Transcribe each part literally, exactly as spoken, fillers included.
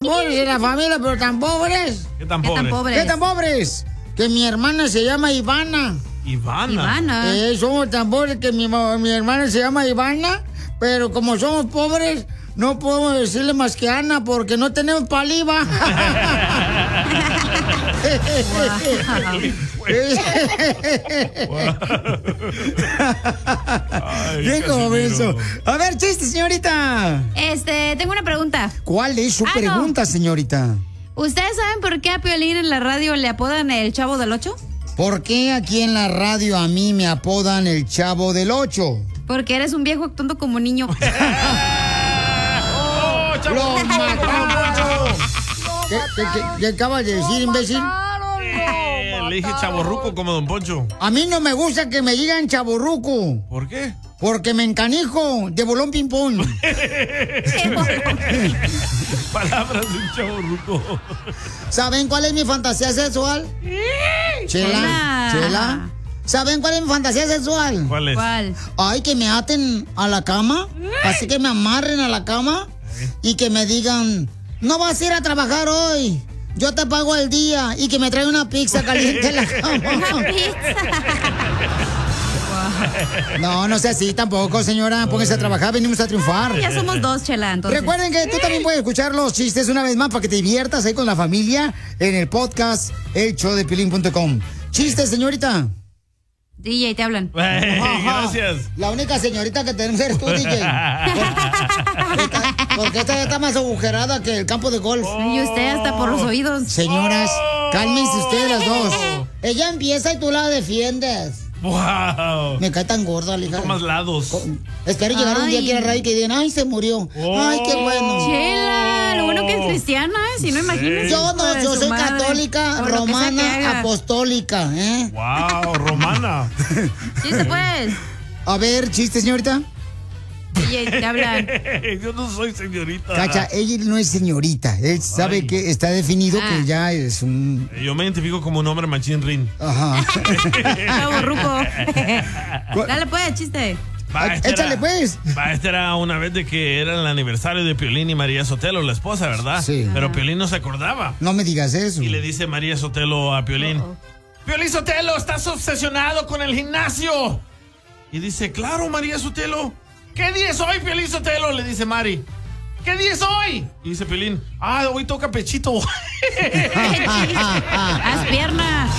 pobres en la familia, pero tan pobres. ¿Qué tan pobres? ¿Qué tan pobres? ¿Qué tan pobres? Que mi hermana se llama Ivana. Ivana. Ivana. Eh, somos tan pobres que mi, mi hermana se llama Ivana, pero como somos pobres, no podemos decirle más que Ana porque no tenemos paliva. Bien como eso. A ver, chiste, señorita. Este, tengo una pregunta. ¿Cuál es su ah, pregunta, no. señorita? ¿Ustedes saben por qué a Piolín en la radio le apodan el Chavo del Ocho? ¿Por qué aquí en la radio a mí me apodan el Chavo del Ocho? Porque eres un viejo actuando como niño. ¡Oh, Chavo! ¡Lo mataron! ¿Qué, qué, qué, qué acabas de decir, imbécil? Eh, le dije chavorruco como Don Poncho. A mí no me gusta que me digan chavorruco. ¿Por qué? Porque me encanijo de bolón ping-pong. Palabras de un chavorruco. ¿Saben cuál es mi fantasía sexual? Chela, Chela. ¿Saben cuál es mi fantasía sexual? ¿Cuál es? ¿Cuál? Ay, que me aten a la cama, así que me amarren a la cama y que me digan, no vas a ir a trabajar hoy, yo te pago el día, y que me traigan una pizza caliente en la cama. Una pizza. No, no sea así tampoco, señora. Póngase a trabajar, venimos a triunfar. Ay, ya somos dos, Chela, entonces. Recuerden que tú también puedes escuchar los chistes una vez más para que te diviertas ahí con la familia en el podcast el show de piolín punto com. Chistes, señorita. D J, te hablan. Hey, gracias. La única señorita que tenemos eres tú, D J. Porque esta, porque esta ya está más agujerada que el campo de golf. Oh. Y usted hasta por los oídos. Señoras, oh. cálmense ustedes las dos. Ella empieza y tú la defiendes. Wow. Me cae tan gorda, hija. Tomas lados. Espero llegar Ay. un día aquí a la radio y que digan, ay, se murió. Oh. Ay, qué bueno. Chela, lo bueno que es cristiana, ¿eh? Si no, imagínese. Yo no, yo soy madre. católica, Por lo que sea que romana, haga. apostólica, ¿eh? Wow, romana. Chiste, pues. A ver, chiste, señorita. D J, te hablan. Yo no soy señorita. Cacha, ella no es señorita. Él sabe Ay. que está definido Ah. que ya es un... Yo me identifico como un hombre machín rin. Ajá. Chavo ruco. Dale, pues, chiste. Va, esta Échale, era- pues. Va, esta era una vez de que era el aniversario de Piolín y María Sotelo, la esposa, ¿verdad? Sí. Pero Piolín no se acordaba. No me digas eso. Y le dice María Sotelo a Piolín: Uh-oh. Piolín Sotelo, estás obsesionado con el gimnasio. Y dice: claro, María Sotelo. ¿Qué día es hoy, Piolín Sotelo? Le dice Mari. ¿Qué día es hoy? Y dice Piolín: ah, hoy toca pechito. Haz pierna.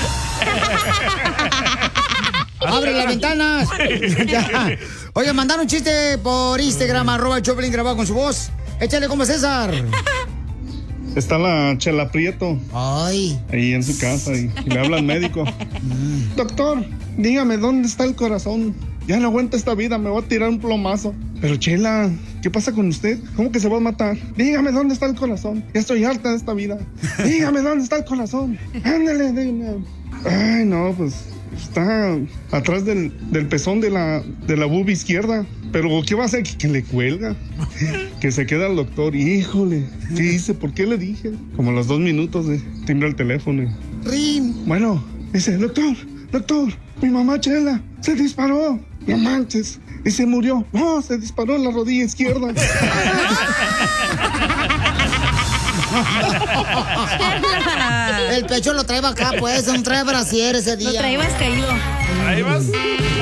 ¡Abre las ventanas! Ya. Oye, mandaron un chiste por Instagram, arroba el Choplin grabado con su voz. Échale como César. Está la Chela Prieto Ay. ahí en su casa y, y le habla al médico. Doctor, dígame, ¿dónde está el corazón? Ya no aguanta esta vida, me voy a tirar un plomazo. Pero Chela, ¿qué pasa con usted? ¿Cómo que se va a matar? Dígame, ¿dónde está el corazón? Ya estoy harta de esta vida. Dígame, ¿dónde está el corazón? Ándale, dígame. Ay, no, pues está atrás del, del pezón de la, de la boob izquierda. Pero ¿qué va a hacer? Que, que le cuelga. Que se queda el doctor. Híjole, ¿qué hice? ¿Por qué le dije? Como a los dos minutos de timbra el teléfono. Rin. Bueno, dice, doctor, doctor, mi mamá Chela se disparó. No manches. Y se murió. No, se disparó en la rodilla izquierda. El pecho lo trae acá, pues, no trae brasier ese día. Lo traías caído. Ahí vas.